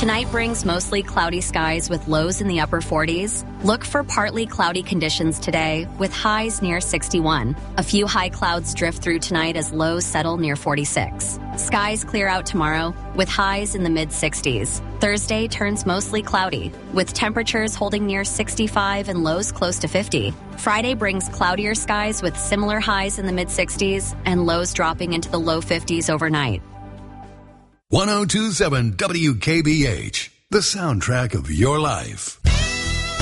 Tonight brings mostly cloudy skies with lows in the upper 40s. Look for partly cloudy conditions today with highs near 61. A few high clouds drift through tonight as lows settle near 46. Skies clear out tomorrow with highs in the mid-60s. Thursday turns mostly cloudy with temperatures holding near 65 and lows close to 50. Friday brings cloudier skies with similar highs in the mid-60s and lows dropping into the low 50s overnight. 1027 WKBH, the soundtrack of your life.